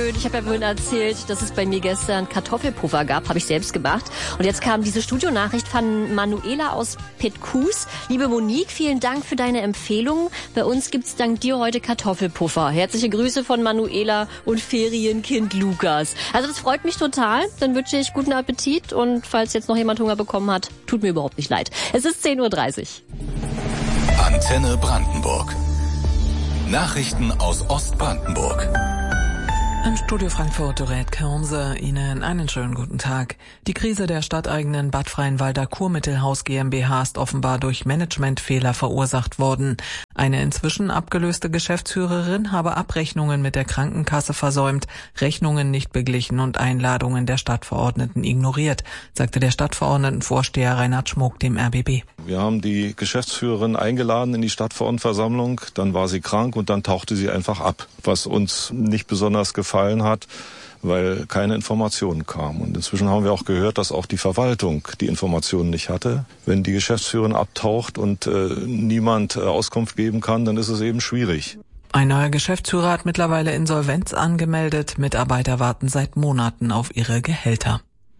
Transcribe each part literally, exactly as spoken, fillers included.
schön. Ich habe ja vorhin erzählt, dass es bei mir gestern Kartoffelpuffer gab. Habe ich selbst gemacht. Und jetzt kam diese Studionachricht von Manuela aus Petkurs. Liebe Monique, vielen Dank für deine Empfehlung. Bei uns gibt's dank dir heute Kartoffelpuffer. Herzliche Grüße von Manuela und Ferienkind Lukas. Also das freut mich total. Dann wünsche ich guten Appetit. Und falls jetzt noch jemand Hunger bekommen hat, tut mir überhaupt nicht leid. Es ist zehn Uhr dreißig. Antenne Brandenburg. Nachrichten aus Ostbrandenburg. Im Studio Frankfurt, Dorette Kürnse, Ihnen einen schönen guten Tag. Die Krise der stadteigenen Bad Freienwalder Kurmittelhaus GmbH ist offenbar durch Managementfehler verursacht worden. Eine inzwischen abgelöste Geschäftsführerin habe Abrechnungen mit der Krankenkasse versäumt, Rechnungen nicht beglichen und Einladungen der Stadtverordneten ignoriert, sagte der Stadtverordnetenvorsteher Reinhard Schmuck dem R B B. Wir haben die Geschäftsführerin eingeladen in die Stadtverordnetenversammlung, dann war sie krank und dann tauchte sie einfach ab, was uns nicht besonders gefallen hat, weil keine Informationen kamen. Und inzwischen haben wir auch gehört, dass auch die Verwaltung die Informationen nicht hatte. Wenn die Geschäftsführerin abtaucht und äh, niemand äh, Auskunft geben kann, dann ist es eben schwierig. Ein neuer Geschäftsführer hat mittlerweile Insolvenz angemeldet. Mitarbeiter warten seit Monaten auf ihre Gehälter.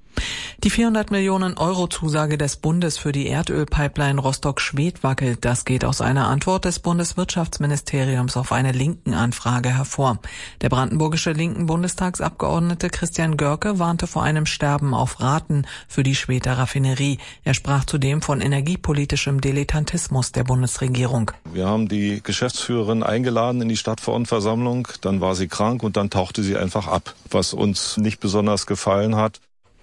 Die vierhundert Millionen Euro Zusage des Bundes für die Erdölpipeline Rostock-Schwedt wackelt. Das geht aus einer Antwort des Bundeswirtschaftsministeriums auf eine Linken-Anfrage hervor. Der brandenburgische linken Bundestagsabgeordnete Christian Görke warnte vor einem Sterben auf Raten für die Schwedter Raffinerie. Er sprach zudem von energiepolitischem Dilettantismus der Bundesregierung. Wir haben die Geschäftsführerin eingeladen in die Stadtverordnetenversammlung, dann war sie krank und dann tauchte sie einfach ab, was uns nicht besonders gefallen hat.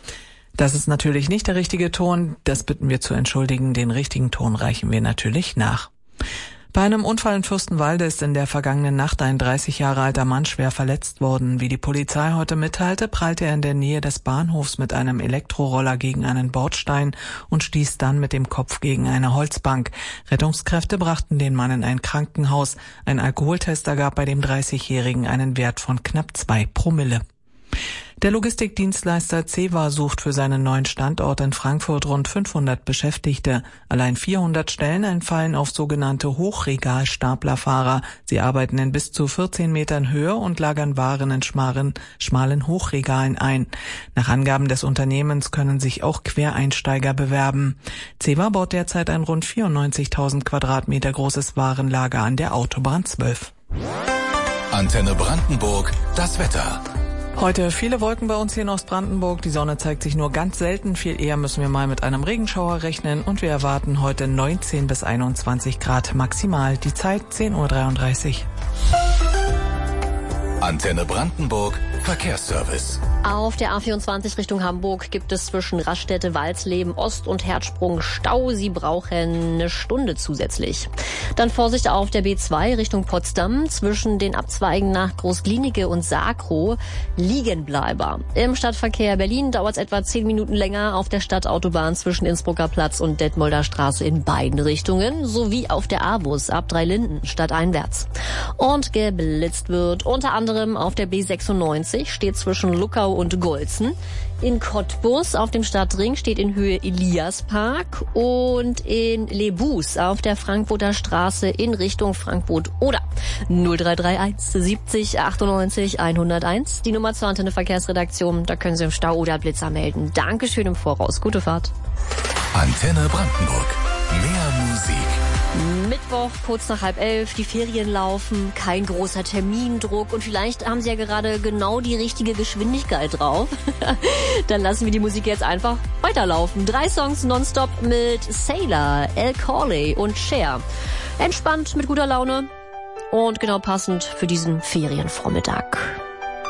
Das ist natürlich nicht der richtige Ton, das bitten wir zu entschuldigen, den richtigen Ton reichen wir natürlich nach. Bei einem Unfall in Fürstenwalde ist in der vergangenen Nacht ein dreißig Jahre alter Mann schwer verletzt worden. Wie die Polizei heute mitteilte, prallte er in der Nähe des Bahnhofs mit einem Elektroroller gegen einen Bordstein und stieß dann mit dem Kopf gegen eine Holzbank. Rettungskräfte brachten den Mann in ein Krankenhaus. Ein Alkoholtest ergab bei dem dreißigjährigen einen Wert von knapp zwei Promille. Der Logistikdienstleister CEVA sucht für seinen neuen Standort in Frankfurt rund fünfhundert Beschäftigte. Allein vierhundert Stellen entfallen auf sogenannte Hochregalstaplerfahrer. Sie arbeiten in bis zu vierzehn Metern Höhe und lagern Waren in schmalen, schmalen Hochregalen ein. Nach Angaben des Unternehmens können sich auch Quereinsteiger bewerben. CEVA baut derzeit ein rund vierundneunzigtausend Quadratmeter großes Warenlager an der Autobahn zwölf. Antenne Brandenburg, das Wetter. Heute viele Wolken bei uns hier in Ostbrandenburg. Die Sonne zeigt sich nur ganz selten. Viel eher müssen wir mal mit einem Regenschauer rechnen. Und wir erwarten heute neunzehn bis einundzwanzig Grad maximal. Die Zeit zehn Uhr dreiunddreißig. Antenne Brandenburg, Verkehrsservice. Auf der A vierundzwanzig Richtung Hamburg gibt es zwischen Raststätte, Walsleben, Ost- und Herzsprung Stau. Sie brauchen eine Stunde zusätzlich. Dann Vorsicht auf der B zwei Richtung Potsdam. Zwischen den Abzweigen nach Großklinike und Sakro Liegenbleiber. Im Stadtverkehr Berlin dauert es etwa zehn Minuten länger auf der Stadtautobahn zwischen Innsbrucker Platz und Detmolder Straße in beiden Richtungen. Sowie auf der A-Bus ab Dreilinden stadteinwärts. Und geblitzt wird unter anderem auf der B sechsundneunzig, steht zwischen Luckau und Golzen. In Cottbus auf dem Stadtring steht in Höhe Eliaspark und in Lebus auf der Frankfurter Straße in Richtung Frankfurt-Oder. null drei drei eins siebzig achtundneunzig hunderteins, die Nummer zur Antenne Verkehrsredaktion. Da können Sie im Stau oder Blitzer melden. Dankeschön im Voraus. Gute Fahrt. Antenne Brandenburg. Mehr Musik. Mittwoch, kurz nach halb elf, die Ferien laufen, kein großer Termindruck und vielleicht haben Sie ja gerade genau die richtige Geschwindigkeit drauf. Dann lassen wir die Musik jetzt einfach weiterlaufen. Drei Songs nonstop mit Sailor, El Corley und Cher. Entspannt, mit guter Laune und genau passend für diesen Ferienvormittag.